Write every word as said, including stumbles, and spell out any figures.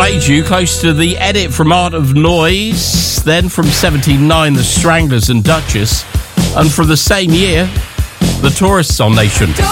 Made You, close to the edit from Art of Noise. Then from seventy-nine, The Stranglers and Duchess. And from the same year, The Tourists on Nation.